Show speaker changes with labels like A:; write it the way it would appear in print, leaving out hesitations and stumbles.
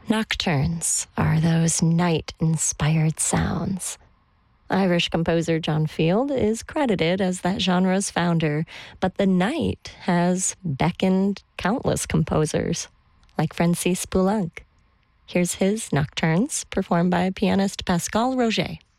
A: Nocturnes are those night-inspired sounds. Irish composer John Field is credited as that genre's founder, but the night has beckoned countless composers, like Francis Poulenc. Here's his Nocturnes, performed by pianist Pascal Roger.